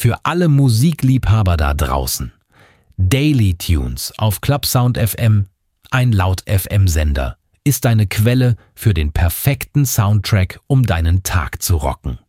Für alle Musikliebhaber da draußen. Daily Tunes auf Clubsound FM, ein Laut-FM-Sender, ist eine Quelle für den perfekten Soundtrack, um deinen Tag zu rocken.